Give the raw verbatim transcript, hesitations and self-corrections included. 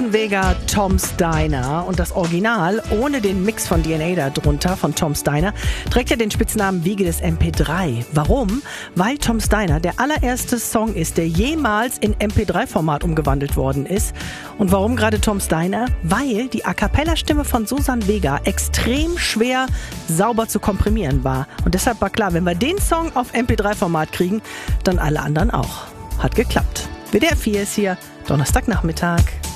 Susan Vega, Tom's Diner, und das Original ohne den Mix von D N A da drunter von Tom's Diner trägt ja den Spitznamen Wiege des M P drei. Warum? Weil Tom's Diner der allererste Song ist, der jemals in M P drei Format umgewandelt worden ist. Und warum gerade Tom's Diner? Weil die A-Cappella-Stimme von Susan Vega extrem schwer sauber zu komprimieren war. Und deshalb war klar, wenn wir den Song auf M P drei Format kriegen, dann alle anderen auch. Hat geklappt. W D R vier ist hier, Donnerstagnachmittag.